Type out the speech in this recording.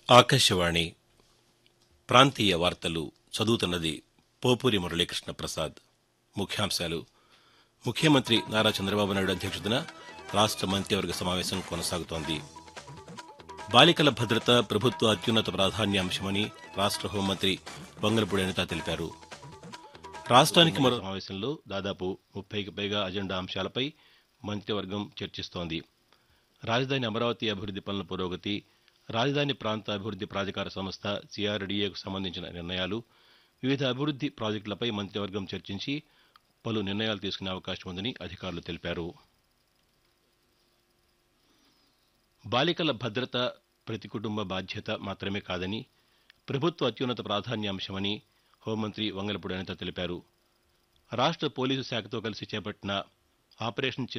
ఆకాశవాణి ప్రాంతీయ వార్తలు చదువుతున్నది పోపూరి మురళీకృష్ణ ప్రసాద్. ముఖ్యాంశాలు. ముఖ్యమంత్రి నారా చంద్రబాబు నాయుడు అధ్యక్షతన రాష్ట్ర మంత్రివర్గ సమావేశం కొనసాగుతోంది. బాలికల భద్రత ప్రభుత్వ అత్యున్నత ప్రాధాన్యాంశమని రాష్ట్ర హోంమంత్రి వంగలపూడి అనిత తెలిపారు. రాష్ట్రానికి మరో సమావేశంలో దాదాపు 30కి పైగా అజెండా అంశాలపై మంత్రివర్గం చర్చిస్తోంది. రాజధాని అమరావతి అభివృద్ది పనుల పురోగతి, రాజధాని ప్రాంత అభివృద్ది ప్రాధికార సంస్థ సిఆర్డీఏకు సంబంధించిన నిర్ణయాలు, వివిధ అభివృద్ది ప్రాజెక్టులపై మంత్రివర్గం చర్చించి పలు నిర్ణయాలు తీసుకునే అవకాశం ఉందని అధికారులు తెలిపారు. బాలికల భద్రత ప్రతి కుటుంబ బాధ్యత మాత్రమే కాదని, ప్రభుత్వ అత్యున్నత ప్రాధాన్యాంశమని హోంమంత్రి వంగలపూడి అనిత తెలిపారు. రాష్ట్ర పోలీసు శాఖతో కలిసి చేపట్టిన ఆపరేషన్